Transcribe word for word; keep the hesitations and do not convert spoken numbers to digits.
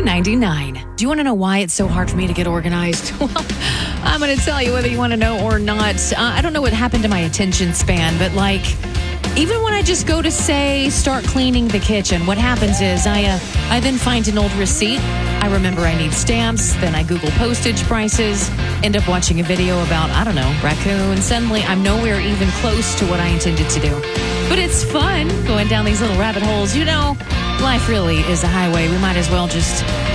three ninety-nine. Do you want to know why it's so hard for me to get organized? Well, I'm going to tell you whether you want to know or not. Uh, I don't know what happened to my attention span, but like, even when I just go to say, start cleaning the kitchen, what happens is I, uh, I then find an old receipt. I remember I need stamps. Then I Google postage prices, end up watching a video about, I don't know, raccoons. Suddenly, I'm nowhere even close to what I intended to do. But it's fun going down these little rabbit holes. You know, life really is a highway. We might as well just